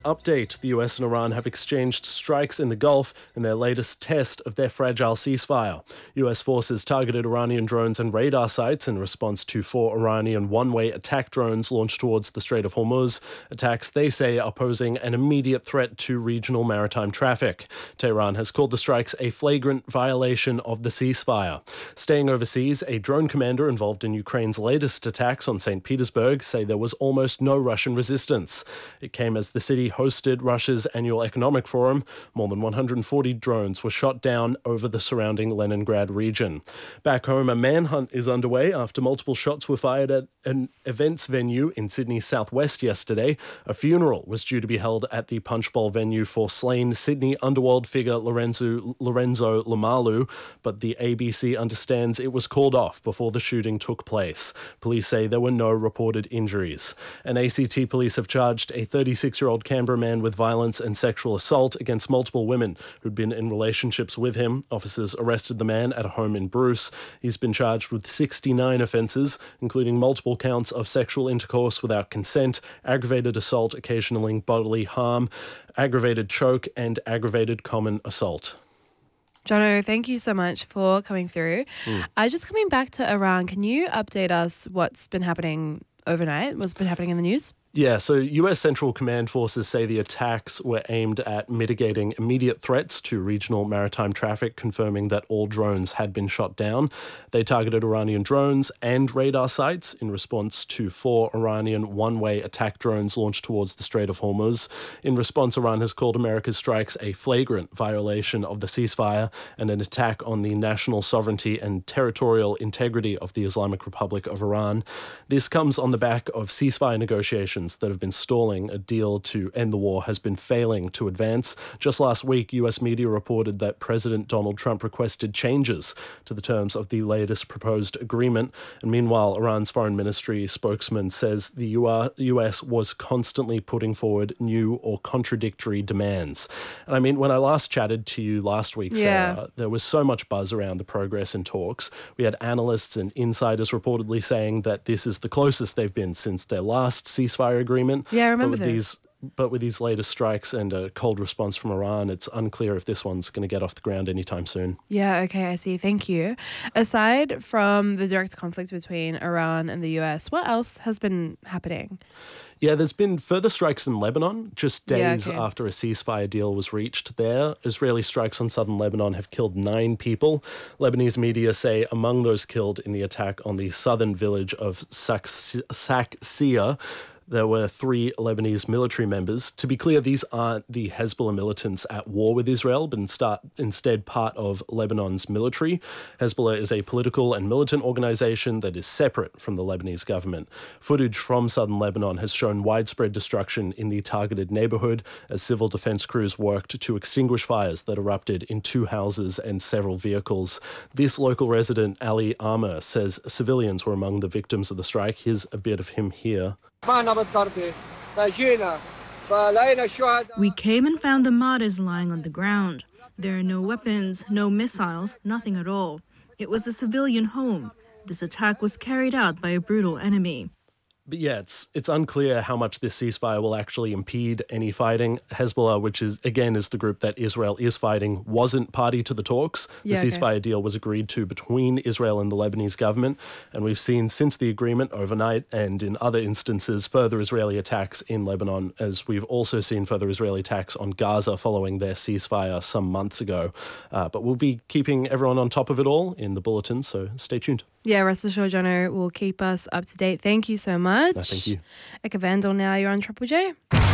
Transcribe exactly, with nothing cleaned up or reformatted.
Update, the U S and Iran have exchanged strikes in the Gulf in their latest test of their fragile ceasefire. U S forces targeted Iranian drones and radar sites in response to four Iranian one-way attack drones launched towards the Strait of Hormuz, attacks they say are posing an immediate threat to regional maritime traffic. Tehran has called the strikes a flagrant violation of the ceasefire. Staying overseas, a drone commander involved in Ukraine's latest attacks on Saint Petersburg say there was almost no Russian resistance. It came as the city hosted Russia's annual economic forum. More than one hundred forty drones were shot down over the surrounding Leningrad region. Back home, a manhunt is underway after multiple shots were fired at an events venue in Sydney's southwest yesterday. A funeral was due to be held at the Punch Bowl venue for slain Sydney underworld figure Lorenzo, Lorenzo Lamalu, but the A B C understands it was called off before the shooting took place. Police say there were no reported injuries. And A C T police have charged a thirty-six-year-old Canberra man with violence and sexual assault against multiple women who'd been in relationships with him. Officers arrested the man at a home in Bruce. He's been charged with sixty-nine offences, including multiple counts of sexual intercourse without consent, aggravated assault occasioning bodily harm, aggravated choke, and aggravated common assault. Jono, thank you so much for coming through. Mm. Uh, just coming back to Iran, can you update us what's been happening overnight? What's been happening in the news? Yeah, so U S Central Command forces say the attacks were aimed at mitigating immediate threats to regional maritime traffic, confirming that all drones had been shot down. They targeted Iranian drones and radar sites in response to four Iranian one-way attack drones launched towards the Strait of Hormuz. In response, Iran has called America's strikes a flagrant violation of the ceasefire and an attack on the national sovereignty and territorial integrity of the Islamic Republic of Iran. This comes on the back of ceasefire negotiations that have been stalling. A deal to end the war has been failing to advance. Just last week, U S media reported that President Donald Trump requested changes to the terms of the latest proposed agreement. And meanwhile, Iran's foreign ministry spokesman says the U S was constantly putting forward new or contradictory demands. And I mean, when I last chatted to you last week, yeah. Sarah, there was so much buzz around the progress in talks. We had analysts and insiders reportedly saying that this is the closest they've been since their last ceasefire agreement. Yeah, I remember but with this. These, but with these latest strikes and a cold response from Iran, it's unclear if this one's going to get off the ground anytime soon. Yeah, okay, I see. Thank you. Aside from the direct conflict between Iran and the U S, what else has been happening? Yeah, there's been further strikes in Lebanon, just days yeah, okay. after a ceasefire deal was reached there. Israeli strikes on southern Lebanon have killed nine people. Lebanese media say among those killed in the attack on the southern village of Saksiyah, there were three Lebanese military members. To be clear, these aren't the Hezbollah militants at war with Israel, but instead, instead part of Lebanon's military. Hezbollah is a political and militant organization that is separate from the Lebanese government. Footage from southern Lebanon has shown widespread destruction in the targeted neighborhood as civil defense crews worked to extinguish fires that erupted in two houses and several vehicles. This local resident, Ali Amr, says civilians were among the victims of the strike. Here's a bit of him here. We came and found the martyrs lying on the ground. There are no weapons, no missiles, nothing at all. It was a civilian home. This attack was carried out by a brutal enemy. But yeah, it's it's unclear how much this ceasefire will actually impede any fighting. Hezbollah, which is again is the group that Israel is fighting, wasn't party to the talks. Yeah, the ceasefire okay. deal was agreed to between Israel and the Lebanese government, and we've seen since the agreement overnight and in other instances further Israeli attacks in Lebanon, as we've also seen further Israeli attacks on Gaza following their ceasefire some months ago. Uh, but we'll be keeping everyone on top of it all in the bulletin, so stay tuned. Yeah, rest assured, Jono will keep us up to date. Thank you so much. No, thank you. Eka Vandal now, you're on Triple J.